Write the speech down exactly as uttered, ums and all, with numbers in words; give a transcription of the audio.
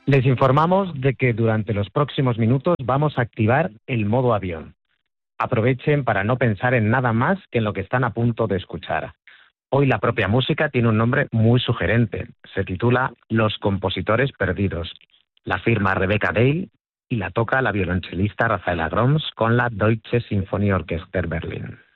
Les informamos de que durante los próximos minutos vamos a activar el modo avión. Aprovechen para no pensar en nada más que en lo que están a punto de escuchar. Hoy la propia música tiene un nombre muy sugerente. Se titula Los compositores perdidos. La firma Rebecca Dale y la toca la violonchelista Rafaela Groms con la Deutsche Sinfonieorchester Berlin.